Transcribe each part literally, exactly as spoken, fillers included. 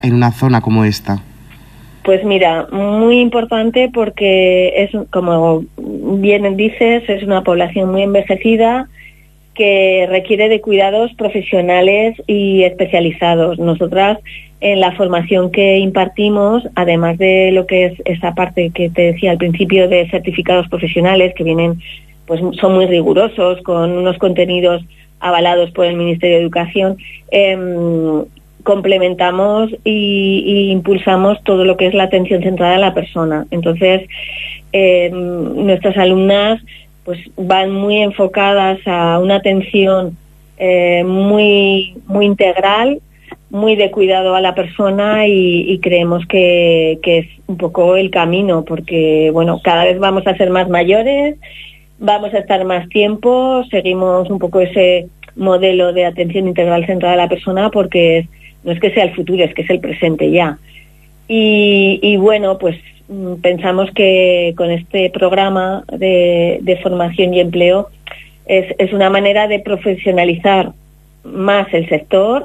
en una zona como esta? Pues mira, muy importante porque es, como bien dices, es una población muy envejecida que requiere de cuidados profesionales y especializados. Nosotras, en la formación que impartimos, además de lo que es esa parte que te decía al principio de certificados profesionales que vienen, pues son muy rigurosos, con unos contenidos avalados por el Ministerio de Educación, eh, complementamos y, y impulsamos todo lo que es la atención centrada a la persona. Entonces, eh, nuestras alumnas pues van muy enfocadas a una atención eh, muy muy integral, muy de cuidado a la persona y, y creemos que, que es un poco el camino, porque bueno, cada vez vamos a ser más mayores, vamos a estar más tiempo, seguimos un poco ese modelo de atención integral centrada a la persona porque es, no es que sea el futuro, es que es el presente ya. Y, y bueno, pues pensamos que con este programa de, de formación y empleo es, es una manera de profesionalizar más el sector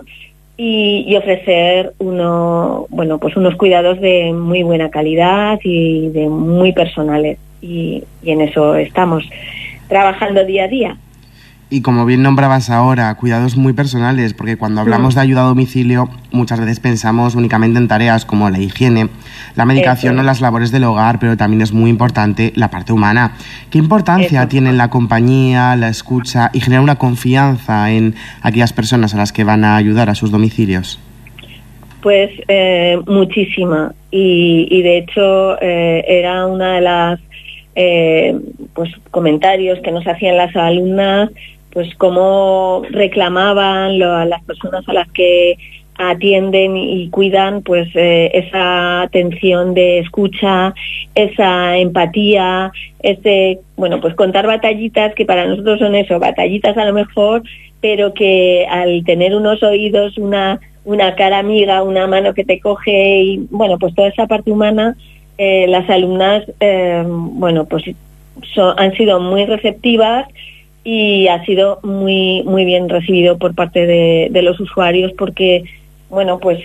y, y ofrecer uno, bueno, pues unos cuidados de muy buena calidad y de muy personales. Y, y en eso estamos trabajando día a día. Y como bien nombrabas ahora, cuidados muy personales, porque cuando hablamos sí. de ayuda a domicilio, muchas veces pensamos únicamente en tareas como la higiene, la medicación Eso. o las labores del hogar, pero también es muy importante la parte humana. ¿Qué importancia Eso. tiene la compañía, la escucha y generar una confianza en aquellas personas a las que van a ayudar a sus domicilios? Pues eh, muchísima. Y, y de hecho eh, era una de las eh, pues comentarios que nos hacían las alumnas, pues cómo reclamaban lo, a las personas a las que atienden y cuidan, pues eh, esa atención de escucha, esa empatía, ese, bueno, pues contar batallitas que para nosotros son eso, batallitas a lo mejor, pero que al tener unos oídos, una, una cara amiga, una mano que te coge y, bueno, pues toda esa parte humana, eh, las alumnas, eh, bueno, pues son, han sido muy receptivas y ha sido muy muy bien recibido por parte de, de los usuarios porque, bueno, pues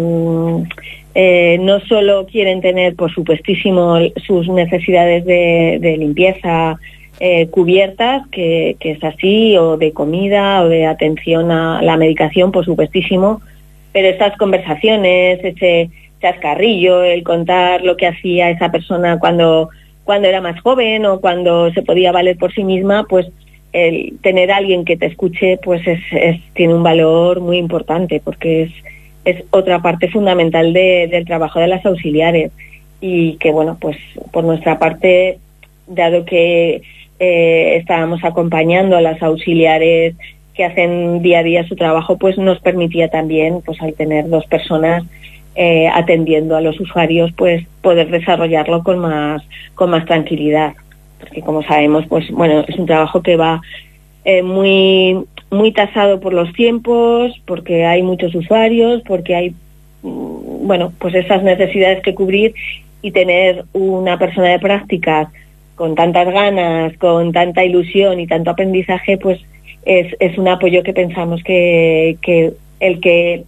um, eh, no solo quieren tener, por supuestísimo, sus necesidades de, de limpieza eh, cubiertas, que, que es así, o de comida, o de atención a la medicación, por supuestísimo, pero estas conversaciones, ese chascarrillo, el contar lo que hacía esa persona cuando, cuando era más joven o cuando se podía valer por sí misma, pues el tener a alguien que te escuche pues es, es tiene un valor muy importante porque es es otra parte fundamental de, del trabajo de las auxiliares y que bueno, pues por nuestra parte, dado que eh, estábamos acompañando a las auxiliares que hacen día a día su trabajo, pues nos permitía también, pues al tener dos personas eh, atendiendo a los usuarios, pues poder desarrollarlo con más con más tranquilidad. Porque como sabemos, pues bueno, es un trabajo que va eh, muy muy tasado por los tiempos, porque hay muchos usuarios, porque hay bueno, pues esas necesidades que cubrir y tener una persona de prácticas con tantas ganas, con tanta ilusión y tanto aprendizaje, pues es, es un apoyo que pensamos que, que el que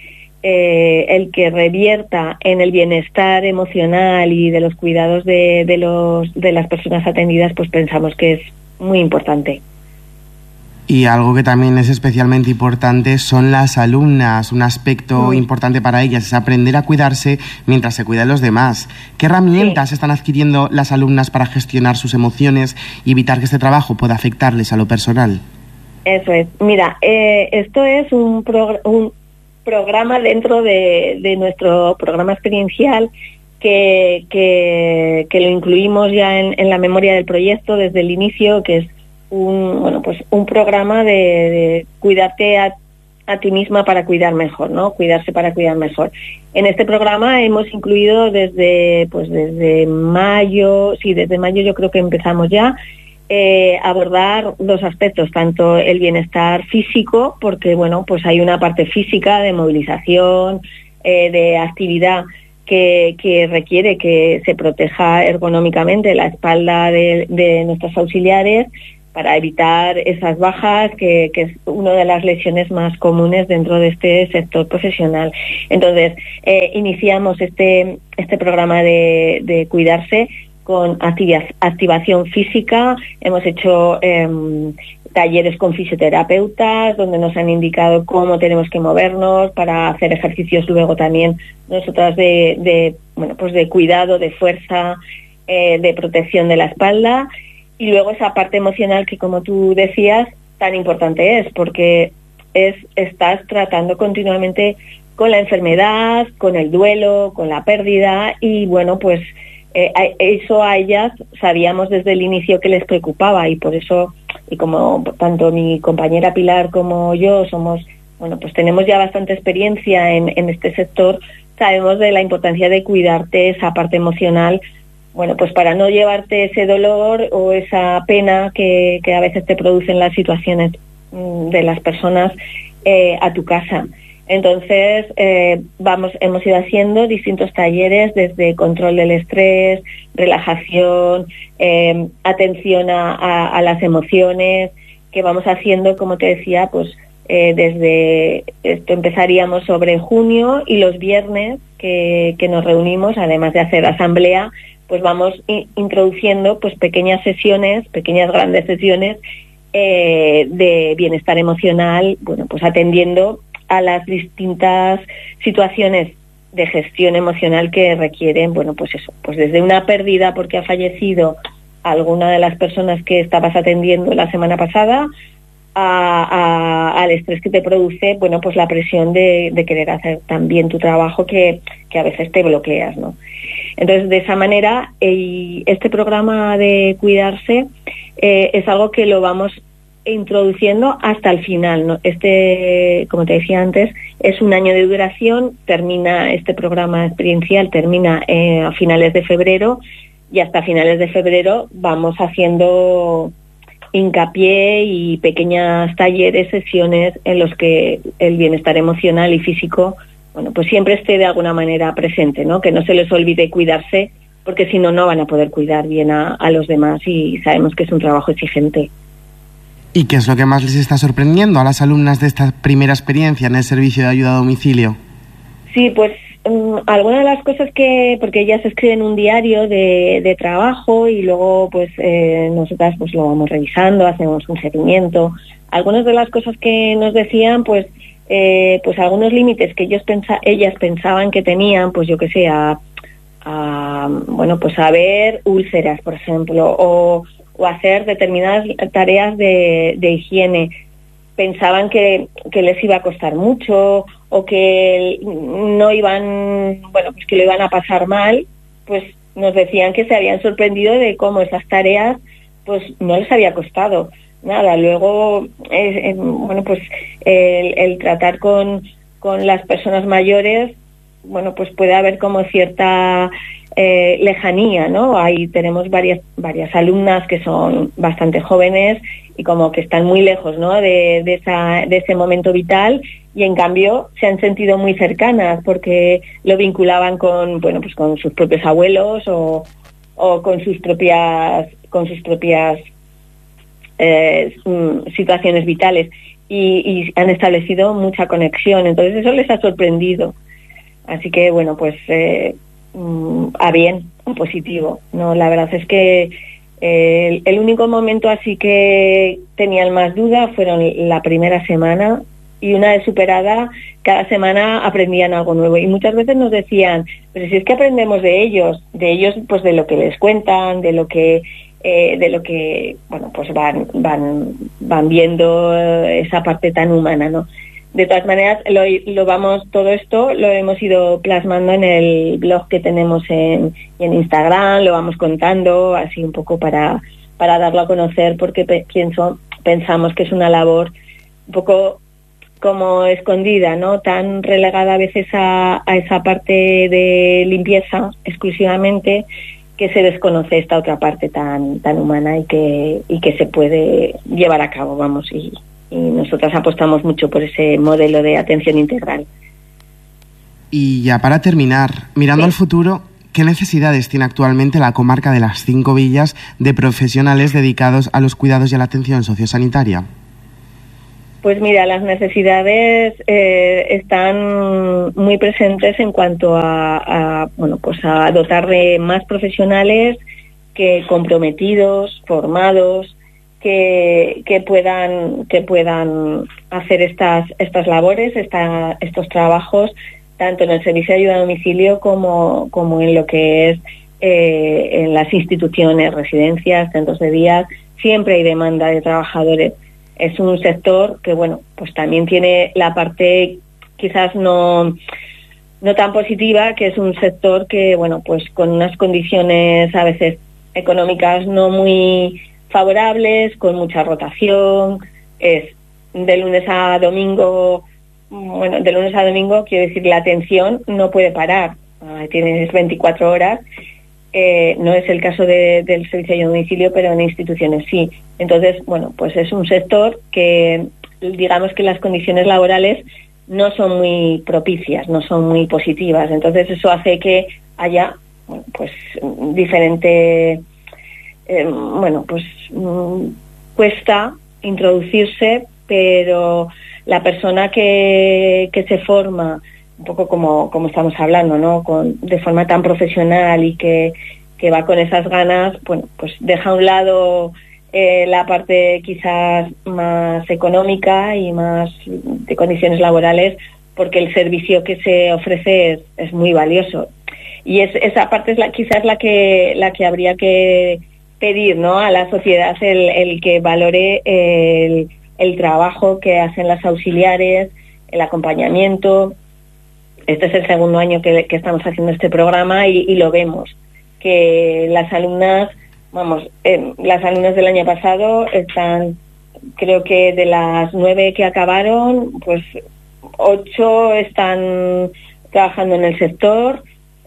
Eh, el que revierta en el bienestar emocional y de los cuidados de, de, los, de las personas atendidas, pues pensamos que es muy importante. Y algo que también es especialmente importante son las alumnas. Un aspecto mm. importante para ellas es aprender a cuidarse mientras se cuidan los demás. ¿Qué herramientas sí. están adquiriendo las alumnas para gestionar sus emociones y evitar que este trabajo pueda afectarles a lo personal? Eso es. Mira, eh, esto es un, progr- un programa dentro de, de nuestro programa experiencial que, que, que lo incluimos ya en, en la memoria del proyecto desde el inicio, que es un bueno pues un programa de, de cuidarte a, a ti misma para cuidar mejor, ¿no? Cuidarse para cuidar mejor. En este programa hemos incluido desde pues desde mayo, sí, desde mayo yo creo que empezamos ya Eh, abordar dos aspectos, tanto el bienestar físico, porque bueno, pues hay una parte física de movilización, eh, de actividad que, que requiere que se proteja ergonómicamente la espalda de, de nuestros auxiliares, para evitar esas bajas, que, que es una de las lesiones más comunes dentro de este sector profesional. Entonces, eh, iniciamos este, este programa de, de cuidarse con activa, activación física. Hemos hecho eh, talleres con fisioterapeutas donde nos han indicado cómo tenemos que movernos para hacer ejercicios luego también nosotras de, de bueno pues de cuidado, de fuerza, eh, de protección de la espalda. Y luego esa parte emocional que, como tú decías, tan importante es, porque es estás tratando continuamente con la enfermedad, con el duelo, con la pérdida, y bueno, pues eh, eso a ellas sabíamos desde el inicio que les preocupaba, y por eso, y como tanto mi compañera Pilar como yo somos, bueno, pues tenemos ya bastante experiencia en, en este sector, sabemos de la importancia de cuidarte esa parte emocional. Bueno, pues para no llevarte ese dolor o esa pena que, que a veces te producen las situaciones mmm, de las personas eh, a tu casa. Entonces, eh, vamos, hemos ido haciendo distintos talleres desde control del estrés, relajación, eh, atención a, a, a las emociones, que vamos haciendo, como te decía, pues eh, desde esto empezaríamos sobre junio, y los viernes que, que nos reunimos, además de hacer asamblea, pues vamos in- introduciendo pues pequeñas sesiones, pequeñas grandes sesiones eh, de bienestar emocional, bueno, pues atendiendo a las distintas situaciones de gestión emocional que requieren, bueno, pues eso, pues desde una pérdida porque ha fallecido alguna de las personas que estabas atendiendo la semana pasada, a, a, al estrés que te produce, bueno, pues la presión de, de querer hacer también tu trabajo, que, que a veces te bloqueas, ¿no? Entonces, de esa manera, eh, este programa de cuidarse eh, es algo que lo vamos introduciendo hasta el final, ¿no? Este, como te decía antes, es un año de duración, termina este programa experiencial, termina eh, a finales de febrero, y hasta finales de febrero vamos haciendo hincapié y pequeñas talleres, sesiones en los que el bienestar emocional y físico, bueno, pues siempre esté de alguna manera presente, ¿no? Que no se les olvide cuidarse, porque si no, no van a poder cuidar bien a, a los demás, y sabemos que es un trabajo exigente. ¿Y qué es lo que más les está sorprendiendo a las alumnas de esta primera experiencia en el servicio de ayuda a domicilio? Sí, pues um, algunas de las cosas que, porque ellas escriben un diario de, de trabajo, y luego pues eh, nosotras pues lo vamos revisando, hacemos un seguimiento. Algunas de las cosas que nos decían, pues eh, pues algunos límites que ellos pensa, ellas pensaban que tenían, pues yo que sé, a, a bueno, pues a ver úlceras, por ejemplo, o o hacer determinadas tareas de, de higiene. Pensaban que, que les iba a costar mucho, o que no iban, bueno, pues que lo iban a pasar mal. Pues nos decían que se habían sorprendido de cómo esas tareas pues no les había costado nada. Luego, eh, eh, bueno, pues el, el tratar con, con las personas mayores, bueno, pues puede haber como cierta eh, lejanía, ¿no? Ahí tenemos varias varias alumnas que son bastante jóvenes y como que están muy lejos, ¿no? De, de esa de ese momento vital, y en cambio se han sentido muy cercanas porque lo vinculaban con, bueno, pues con sus propios abuelos o, o con sus propias con sus propias eh, situaciones vitales, y, y han establecido mucha conexión. Entonces eso les ha sorprendido. Así que, bueno, pues eh, a bien, a positivo, ¿no? La verdad es que eh, el, el único momento así que tenían más duda fueron la primera semana, y una vez superada, cada semana aprendían algo nuevo. Y muchas veces nos decían, pero si es que aprendemos de ellos, de ellos pues de lo que les cuentan, de lo que eh, de lo que, bueno, pues van, van, van viendo esa parte tan humana, ¿no? De todas maneras, lo, lo vamos, todo esto lo hemos ido plasmando en el blog que tenemos en, en Instagram, lo vamos contando así un poco para, para darlo a conocer, porque pe, pienso, pensamos que es una labor un poco como escondida, ¿no? Tan relegada a veces a, a esa parte de limpieza exclusivamente, que se desconoce esta otra parte tan, tan humana y que, y que se puede llevar a cabo, vamos, y y nosotras apostamos mucho por ese modelo de atención integral. Y ya para terminar, mirando sí. al futuro, ¿qué necesidades tiene actualmente la comarca de las Cinco Villas de profesionales dedicados a los cuidados y a la atención sociosanitaria? Pues mira, las necesidades eh, están muy presentes en cuanto a, a bueno, pues a dotar de más profesionales que comprometidos, formados, que, que puedan que puedan hacer estas estas labores, esta, estos trabajos, tanto en el servicio de ayuda a domicilio como como en lo que es eh, en las instituciones, residencias, centros de día. Siempre hay demanda de trabajadores. Es un sector que, bueno, pues también tiene la parte quizás no, no tan positiva, que es un sector que, bueno, pues con unas condiciones a veces económicas no muy favorables, con mucha rotación, es de lunes a domingo, bueno, de lunes a domingo, quiero decir, la atención no puede parar, tienes veinticuatro horas. Eh, no es el caso de, del servicio de domicilio, pero en instituciones sí. Entonces, bueno, pues es un sector que, digamos que las condiciones laborales no son muy propicias, no son muy positivas. Entonces eso hace que haya, bueno, pues diferente, eh, bueno, pues mm, cuesta introducirse, pero la persona que, que se forma un poco como, como estamos hablando, ¿no? Con, de forma tan profesional y que, que va con esas ganas, bueno, pues deja a un lado eh, la parte quizás más económica y más de condiciones laborales, porque el servicio que se ofrece es, es muy valioso. Y es, esa parte es la, quizás la que, la que habría que pedir, ¿no? A la sociedad, el, el que valore el, el trabajo que hacen las auxiliares, el acompañamiento. Este es el segundo año que, que estamos haciendo este programa y, y lo vemos, que las alumnas, vamos, eh, las alumnas del año pasado están, creo que de las nueve que acabaron, pues ocho están trabajando en el sector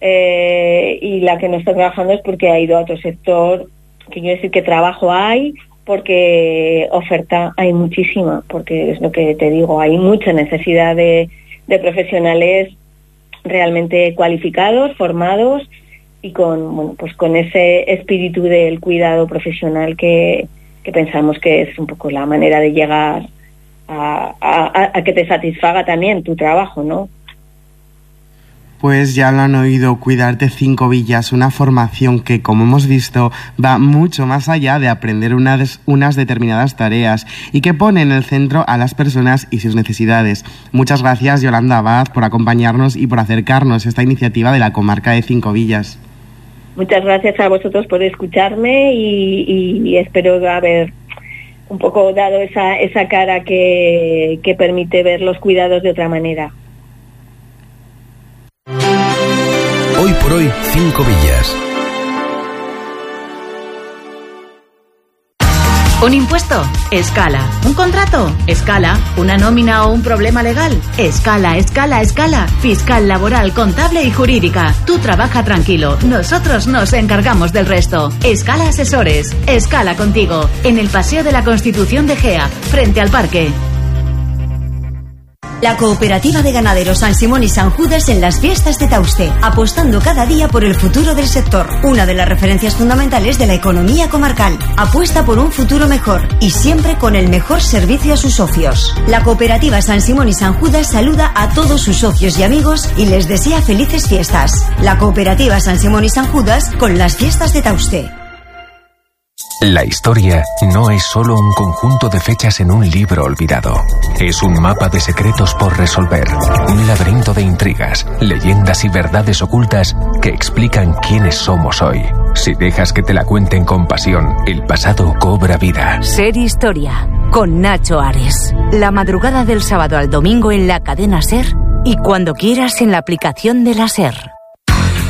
eh, y la que no está trabajando es porque ha ido a otro sector, que quiere decir que trabajo hay, porque oferta hay muchísima, porque es lo que te digo, hay mucha necesidad de, de profesionales realmente cualificados, formados y con, bueno, pues con ese espíritu del cuidado profesional que, que pensamos que es un poco la manera de llegar a, a, a que te satisfaga también tu trabajo, ¿no? Pues ya lo han oído, Cuidarte Cinco Villas, una formación que, como hemos visto, va mucho más allá de aprender unas, unas determinadas tareas y que pone en el centro a las personas y sus necesidades. Muchas gracias, Yolanda Abad, por acompañarnos y por acercarnos a esta iniciativa de la comarca de Cinco Villas. Muchas gracias a vosotros por escucharme y, y espero haber un poco dado esa, esa cara que, que permite ver los cuidados de otra manera. Hoy por hoy, Cinco Villas. ¿Un impuesto? Escala. ¿Un contrato? Escala. ¿Una nómina o un problema legal? Escala, escala, escala. Fiscal, laboral, contable y jurídica. Tú trabaja tranquilo. Nosotros nos encargamos del resto. Escala Asesores. Escala contigo. En el Paseo de la Constitución de Gea, frente al parque. La Cooperativa de Ganaderos San Simón y San Judas en las fiestas de Tauste, apostando cada día por el futuro del sector, una de las referencias fundamentales de la economía comarcal. Apuesta por un futuro mejor y siempre con el mejor servicio a sus socios. La Cooperativa San Simón y San Judas saluda a todos sus socios y amigos y les desea felices fiestas. La Cooperativa San Simón y San Judas con las fiestas de Tauste. La historia no es solo un conjunto de fechas en un libro olvidado. Es un mapa de secretos por resolver, un laberinto de intrigas, leyendas y verdades ocultas que explican quiénes somos hoy. Si dejas que te la cuenten con pasión, el pasado cobra vida. Ser Historia, con Nacho Ares. La madrugada del sábado al domingo en la cadena SER y cuando quieras en la aplicación de la SER.